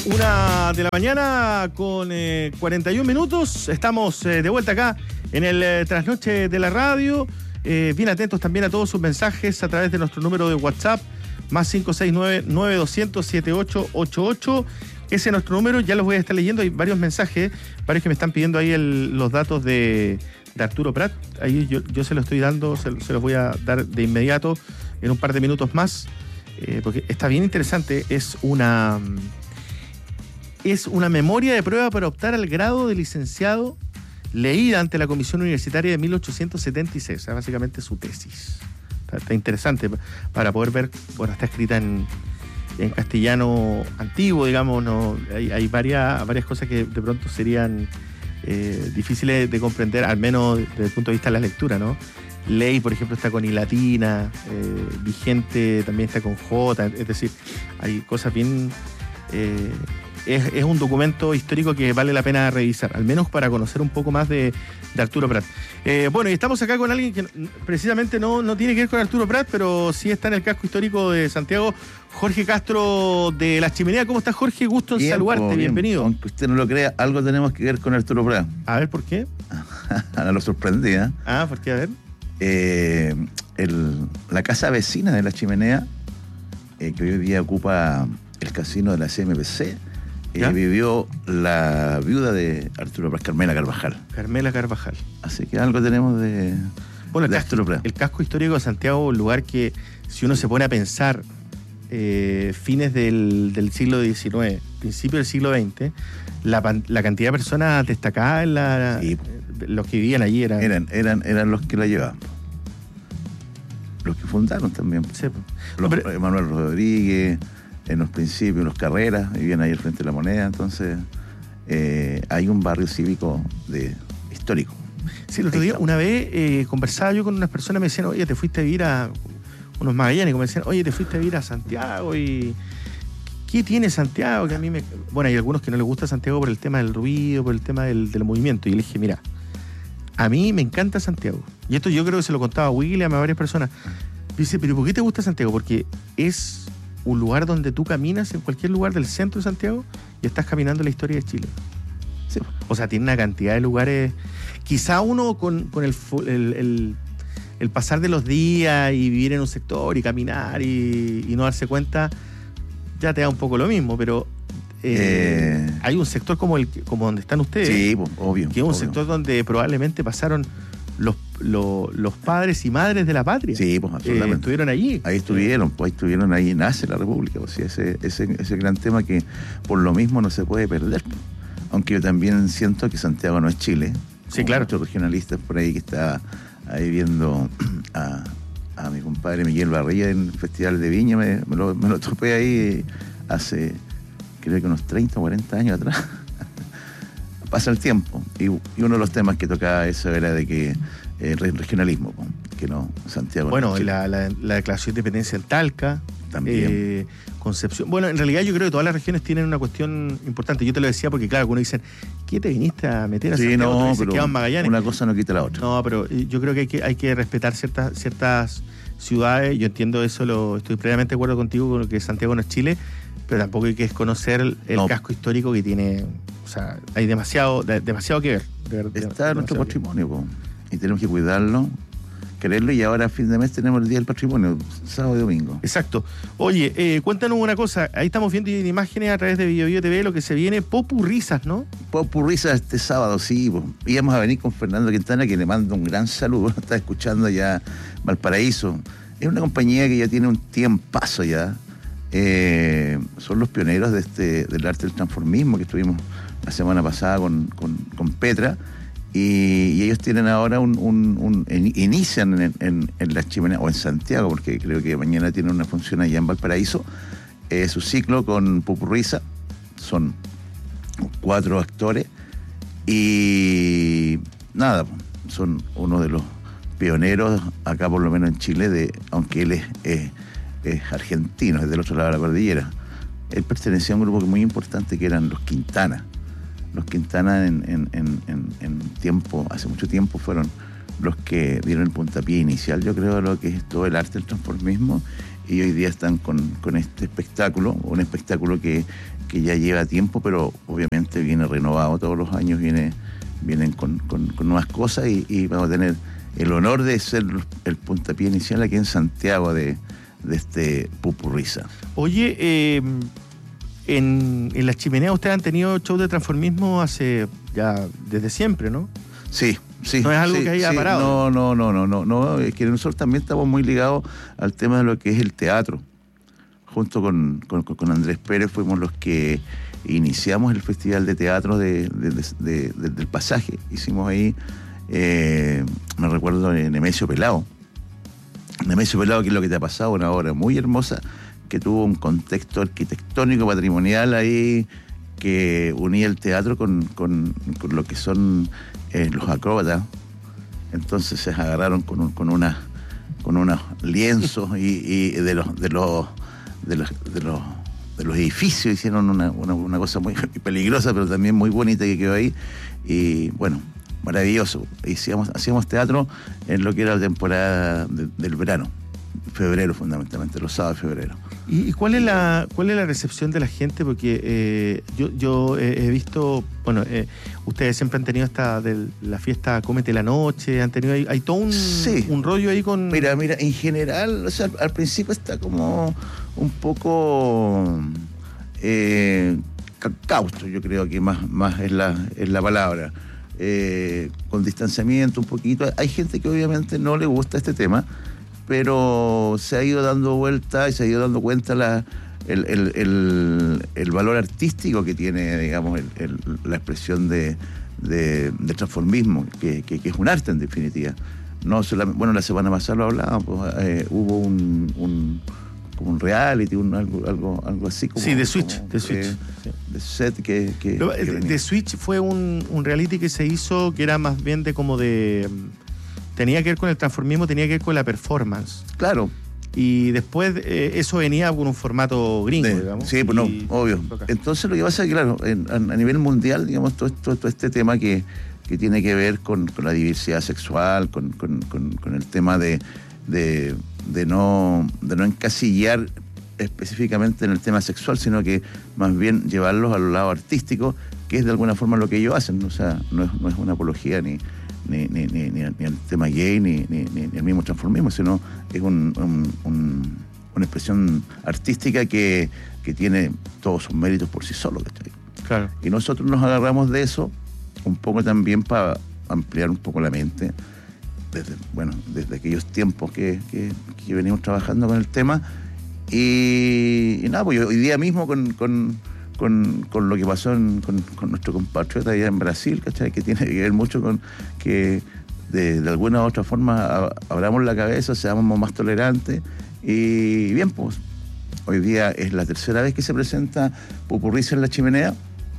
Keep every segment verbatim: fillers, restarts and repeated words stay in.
Una de la mañana con eh, cuarenta y un minutos. Estamos eh, de vuelta acá en el eh, Trasnoche de la Radio. Eh, bien atentos también a todos sus mensajes a través de nuestro número de WhatsApp, más cinco seis nueve, nueve dos cero cero, siete ocho ocho ocho. Ese es nuestro número, ya los voy a estar leyendo. Hay varios mensajes, varios que me están pidiendo ahí el, los datos de, de Arturo Prat. Ahí yo, yo se los estoy dando, se, se los voy a dar de inmediato en un par de minutos más, eh, porque está bien interesante. Es una... Es una memoria de prueba para optar al grado de licenciado leída ante la Comisión Universitaria de mil ochocientos setenta y seis. O sea, básicamente su tesis. Está, está interesante para poder ver. Bueno, está escrita en, en castellano antiguo, digamos. No, hay, hay varias, varias cosas que de pronto serían eh, difíciles de comprender, al menos desde el punto de vista de la lectura, ¿no? Ley, por ejemplo, está con I latina, eh, vigente también está con J. Es decir, hay cosas bien... Eh, Es, es un documento histórico que vale la pena revisar, al menos para conocer un poco más de, de Arturo Prat. Eh, bueno, y estamos acá con alguien que precisamente no, no tiene que ver con Arturo Prat, pero sí está en el casco histórico de Santiago, Jorge Castro de La Chimenea. ¿Cómo estás, Jorge? Gusto en bien, saludarte, bien. Bienvenido. Aunque usted no lo crea, algo tenemos que ver con Arturo Prat. A ver, ¿por qué? No lo sorprendí, ¿eh? Ah, ¿por qué? A ver. Eh, el, la casa vecina de La Chimenea, eh, que hoy día ocupa el casino de la C M P C, Eh, vivió la viuda de Arturo Prat, Carmela Carvajal. Carmela Carvajal. Así que algo tenemos de, bueno, de el Arturo casco, Prat. El casco histórico de Santiago, un lugar que, si uno se pone a pensar, eh, fines del, del siglo diecinueve, principio del siglo veinte, la, la cantidad de personas destacadas en la, sí. Los que vivían allí eran... Eran, eran, eran los que la llevaban. Los que fundaron también. Sí. Los, pero, Manuel Rodríguez... En los principios, los Carreras, vivían ahí al frente de la Moneda, entonces eh, hay un barrio cívico de, histórico. Sí, el otro día, una vez, eh, conversaba yo con unas personas, me decían, oye, te fuiste a vivir a unos magallánicos, me decían, oye, te fuiste a vivir a Santiago, y ¿qué tiene Santiago? Que a mí me... Bueno, hay algunos que no les gusta Santiago por el tema del ruido, por el tema del, del movimiento, y le dije, mira, a mí me encanta Santiago, y esto yo creo que se lo contaba a William, a varias personas. Dice, pero ¿por qué te gusta Santiago? Porque es un lugar donde tú caminas en cualquier lugar del centro de Santiago y estás caminando la historia de Chile. Sí. O sea, tiene una cantidad de lugares. Quizá uno con, con el, el, el, el pasar de los días y vivir en un sector y caminar y, y no darse cuenta, ya te da un poco lo mismo, pero eh, eh, hay un sector como el como donde están ustedes. Sí, pues, obvio. Que es un obvio. sector donde probablemente pasaron los, los, los padres y madres de la patria. Sí, pues absolutamente. Eh, estuvieron allí. Ahí estuvieron, pues ahí estuvieron, ahí nace la República. Pues, sí, ese, ese, ese gran tema que por lo mismo no se puede perder. Pues. Aunque yo también siento que Santiago no es Chile. Sí, claro. Muchos regionalistas por ahí que está ahí viendo a, a mi compadre Miguel Barría en el Festival de Viña, me, me, lo, me lo topé ahí hace, creo que unos treinta o cuarenta años atrás. Pasa el tiempo, y, y uno de los temas que tocaba eso era de que el eh, regionalismo, que no, Santiago. Bueno, no, y la, la, la declaración de independencia en Talca, también. Eh, Concepción. Bueno, en realidad yo creo que todas las regiones tienen una cuestión importante. Yo te lo decía porque, claro, algunos dicen, ¿qué te viniste a meter a sí, Santiago? No, pero en Magallanes. Una cosa no quita la otra. No, pero yo creo que hay que, hay que respetar ciertas, ciertas ciudades. Yo entiendo eso, lo estoy plenamente de acuerdo contigo con que Santiago no es Chile, pero tampoco hay que desconocer el, el no. casco histórico que tiene. O sea, hay demasiado, de, demasiado que ver. De ver Está nuestro patrimonio, po, y tenemos que cuidarlo, quererlo, y ahora a fin de mes tenemos el Día del Patrimonio, sábado y domingo. Exacto. Oye, eh, cuéntanos una cosa, ahí estamos viendo en imágenes a través de Bio Bio T V lo que se viene, Popurrisas, ¿no? Popurrisas este sábado, sí, po. Íbamos a venir con Fernando Quintana, que le mando un gran saludo, está escuchando ya Valparaíso. Es una compañía que ya tiene un tiempazo ya, eh, son los pioneros de este del arte del transformismo que estuvimos la semana pasada con, con, con Petra, y, y ellos tienen ahora un, un, un en, inician en, en, en La Chimenea, o en Santiago, porque creo que mañana tienen una función allá en Valparaíso, eh, su ciclo con Popurrisa. Son cuatro actores y nada, son uno de los pioneros acá, por lo menos en Chile, de, aunque él es, es, es argentino, es del otro lado de la cordillera. Él pertenecía a un grupo muy importante que eran los Quintana. Los Quintana en, en, en, en, en tiempo, hace mucho tiempo fueron los que dieron el puntapié inicial, yo creo, a lo que es todo el arte del transformismo, y hoy día están con, con este espectáculo, un espectáculo que, que ya lleva tiempo, pero obviamente viene renovado todos los años, viene, vienen con, con, con nuevas cosas, y, y vamos a tener el honor de ser el puntapié inicial aquí en Santiago de, de este Pupurriza. Oye, eh, en, en La Chimenea ustedes han tenido show de transformismo hace ya desde siempre, ¿no? Sí. Sí, no es algo sí, que haya sí, parado. No, no, no, no, no, no. Es que nosotros también estamos muy ligados al tema de lo que es el teatro. Junto con, con, con Andrés Pérez fuimos los que iniciamos el Festival de Teatro de, de, de, de, de, del Pasaje. Hicimos ahí, eh, me recuerdo, de Nemesio Pelao. Nemesio Pelao, que es lo que te ha pasado, una obra muy hermosa que tuvo un contexto arquitectónico, patrimonial ahí, que unía el teatro con, con, con lo que son eh, los acróbatas. Entonces se agarraron con, un, con, una, con unos lienzos y, y de, los, de, los, de, los, de, los, de los edificios hicieron una, una, una cosa muy peligrosa, pero también muy bonita que quedó ahí. Y bueno, maravilloso. Hacíamos, hacíamos teatro en lo que era la temporada de, del verano, febrero fundamentalmente, los sábados de febrero. ¿Y cuál es la cuál es la recepción de la gente? Porque eh, yo, yo he, he visto, bueno, eh, ustedes siempre han tenido esta de la fiesta Cómete la Noche, han tenido, hay, hay todo un, sí. un rollo ahí con... Mira, mira, en general, o sea, al, al principio está como un poco eh, causto, yo creo que más, más es la, es la palabra, eh, con distanciamiento un poquito. Hay gente que obviamente no le gusta este tema, pero se ha ido dando vuelta y se ha ido dando cuenta la, el, el, el, el valor artístico que tiene, digamos, el, el, la expresión de, de, de transformismo, que, que, que es un arte en definitiva. No solamente, bueno, la semana pasada lo hablábamos, pues, eh, hubo un, un como un reality, un, algo, algo, algo así como... Sí, de Switch, como, de Switch. Eh, sí. De set que... que, Pero, que de Switch fue un, un reality que se hizo que era más bien de como de... Tenía que ver con el transformismo, tenía que ver con la performance. Claro. Y después eh, eso venía con un formato gringo, de, digamos. Sí, pues no, y, obvio. Entonces lo que pasa es que, claro, en, a, a nivel mundial, digamos, todo, esto, todo este tema que, que tiene que ver con, con la diversidad sexual, con, con, con, con el tema de, de, de, no, de no encasillar específicamente en el tema sexual, sino que más bien llevarlos al lado artístico, que es de alguna forma lo que ellos hacen. O sea, no es, no es una apología ni... Ni, ni, ni, ni, ni el tema gay, ni, ni, ni el mismo transformismo, sino es un, un, un, una expresión artística que, que tiene todos sus méritos por sí solo, ¿cachai? Claro. Y nosotros nos agarramos de eso un poco también para ampliar un poco la mente, desde, bueno, desde aquellos tiempos que, que, que venimos trabajando con el tema. Y, y nada, pues hoy día mismo con... con Con, con lo que pasó en, con, con nuestro compatriota allá en Brasil, ¿cachai? Que tiene que ver mucho con que de, de alguna u otra forma a, abramos la cabeza, seamos más tolerantes. Y bien, pues hoy día es la tercera vez que se presenta Pupurriza en La Chimenea.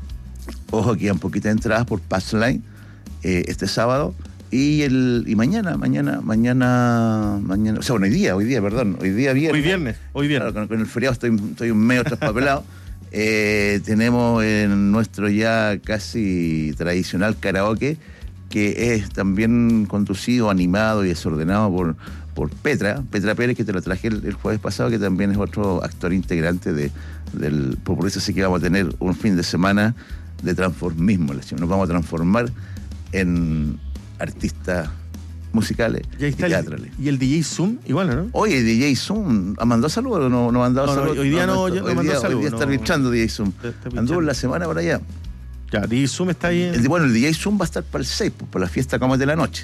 Ojo, que hay un poquito de entradas por Passline eh, este sábado. Y el y mañana, mañana, mañana, mañana, o sea, bueno, hoy día, hoy día, perdón, hoy día viernes. Hoy viernes, hoy viernes. Claro, con, con el feriado estoy, estoy un medio traspapelado. Eh, tenemos en nuestro ya casi tradicional karaoke, que es también conducido, animado y desordenado por, por Petra, Petra Pérez, que te lo traje el, el jueves pasado, que también es otro actor integrante de, del Pupurriza, así que vamos a tener un fin de semana de transformismo. Nos vamos a transformar en artistas musicales y, y teatrales. ¿Y el D J Zoom? Igual, ¿no? Oye, DJ Zoom, ¿ha mandado saludos o no, no ha mandado no, saludos? No, hoy día no, no, no hoy mandó día, saludos. Hoy día está no, arbitrando D J Zoom. Anduvo la semana por allá. Ya, D J Zoom está ahí. En... El, bueno, el D J Zoom va a estar para el seis, pues, para la fiesta Cómete de la Noche.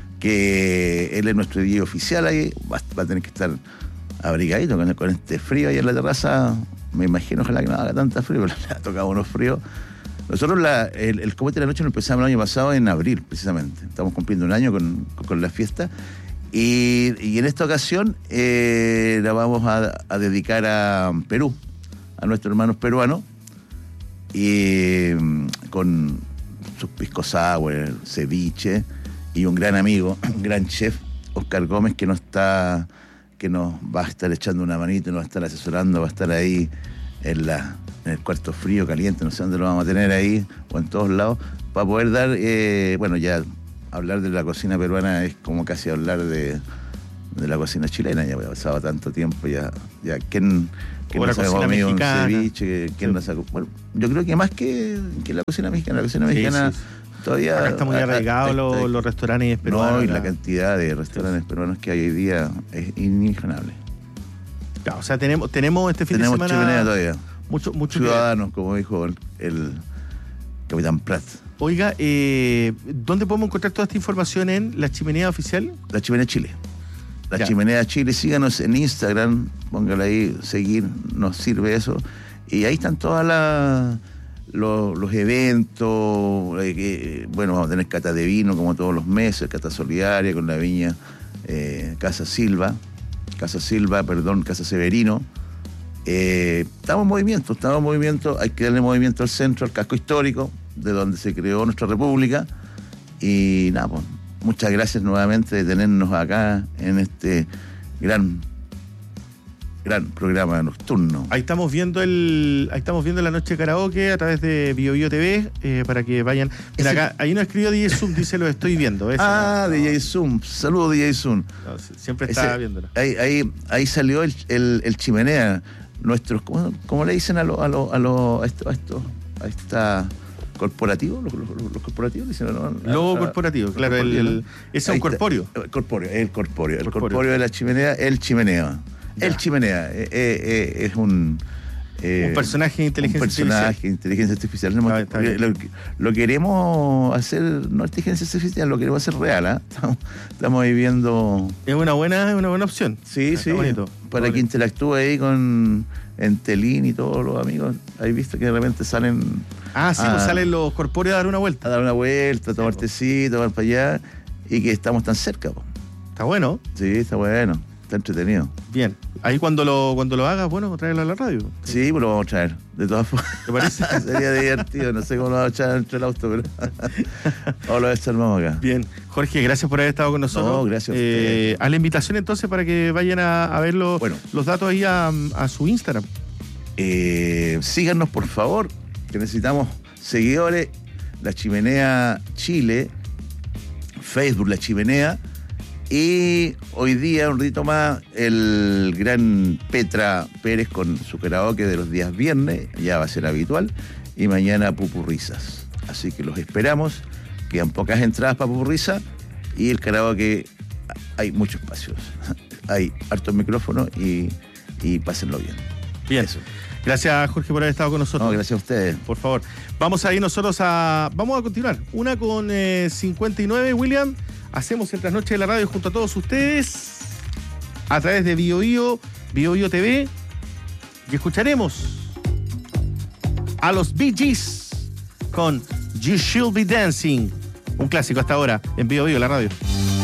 Que él es nuestro D J oficial ahí, va, va a tener que estar abrigadito con, con este frío ahí en la terraza. Me imagino, ojalá que no haga tanta frío, pero le ha tocado unos fríos. Nosotros la, el, el Cómete de la Noche lo empezamos el año pasado en abril, precisamente. Estamos cumpliendo un año con, con, con la fiesta. Y, y en esta ocasión eh, la vamos a, a dedicar a Perú, a nuestros hermanos peruanos, y con sus pisco sour, ceviche, y un gran amigo, un gran chef, Oscar Gómez, que nos está, que nos va a estar echando una manita, nos va a estar asesorando, va a estar ahí en la en el cuarto frío, caliente, no sé dónde lo vamos a tener ahí, o en todos lados, para poder dar, eh, bueno, ya hablar de la cocina peruana es como casi hablar de, de la cocina chilena. Ya ha pasado tanto tiempo, ya, ya ¿quién, quién O no la se ha cocina comido un mexicana. ceviche? ¿Quién Sí. no se ha co- Bueno, yo creo que más que, que la cocina mexicana, la cocina Sí, mexicana sí, sí. todavía... Acá está muy ah, ah, arraigado está- los, está- los restaurantes peruanos. No, y acá. la cantidad de restaurantes peruanos que hay hoy día es inimaginable. Claro, o sea, tenemos, tenemos este fin Tenemos de chimenea semana todavía. mucho, mucho que- Ciudadanos, como dijo el, el capitán Pratt. Oiga, eh, ¿dónde podemos encontrar toda esta información en la chimenea oficial? La Chimenea Chile. La Ya. Chimenea Chile, síganos en Instagram, póngale ahí, seguir, nos sirve eso. Y ahí están todas las los, los eventos, eh, que, bueno, vamos a tener cata de vino como todos los meses, cata solidaria con la viña eh, Casa Silva, Casa Silva, perdón, Casa Severino. Eh, estamos en movimiento, estamos en movimiento, hay que darle movimiento al centro, al casco histórico, de donde se creó nuestra república. Y nada, pues, muchas gracias nuevamente de tenernos acá en este gran, gran programa nocturno. Ahí estamos viendo el, ahí estamos viendo la noche de karaoke a través de Bio Bio T V, eh, para que vayan. Mira, Ese- acá, ahí nos escribió D J Zoom, dice lo estoy viendo. Ese, Ah, no, D J Zoom, saludos D J Zoom. no, sí, siempre está Ese- viéndolo. Ahí, ahí, ahí salió el, el, el chimenea, nuestros, ¿cómo, cómo le dicen a los, a los, a los, a esto, a esto, a esta corporativo, los, los, los corporativos dicen, ¿no? Logo Ah, corporativo, claro, el, corporativo, el- ¿no? ese es un Ahí está. corpóreo. El corpóreo, el corpóreo, el Corpóreo. corpóreo de la chimenea, el chimenea. Ya. El chimenea eh, eh, eh, es un eh, Un personaje de inteligencia un personaje artificial. de inteligencia artificial. No, Ah, está bien. lo, lo queremos hacer, no inteligencia artificial, lo queremos hacer real. ¿ah? Estamos, estamos ahí viendo. Es una buena, es una buena opción. Sí, Está sí. bonito. Para Está que interactúe ahí con Entelín y todos los amigos. ¿Has visto que de repente salen Ah, sí, Ah. pues salen los corpóreos a dar una vuelta. a dar una vuelta, a tomar po. tecito, van para allá y que estamos tan cerca? Po. Está bueno. Sí, está bueno, está entretenido. Bien. Ahí cuando lo, cuando lo hagas, bueno, tráelo a la radio. Sí, pues lo vamos a traer, de todas formas. ¿Te parece? Sería divertido, no sé cómo lo vamos a echar dentro del auto, pero ahora lo desarmamos acá. Bien. Jorge, gracias por haber estado con nosotros. No, gracias a Eh, ustedes. a la invitación entonces para que vayan a, a ver los, Bueno. los datos ahí a, a su Instagram. Eh, síganos, por favor, que necesitamos seguidores. La Chimenea Chile, Facebook La Chimenea. Y hoy día, un rito más, el gran Petra Pérez con su karaoke de los días viernes, ya va a ser habitual, y mañana Pupurrizas. Así que los esperamos, quedan pocas entradas para Pupurrizas, y el karaoke, hay muchos espacios, hay hartos micrófonos y, y pásenlo bien. Bien. Eso. Gracias, Jorge, por haber estado con nosotros. No, gracias a ustedes. Por favor. Vamos a ir nosotros a... Vamos a continuar. Una con eh, cincuenta y nueve, William. Hacemos el Trasnoche de la Radio junto a todos ustedes a través de Bio Bio, Bio Bio T V, y escucharemos a los Bee Gees con You Should Be Dancing, un clásico hasta ahora en Bio Bio, la radio.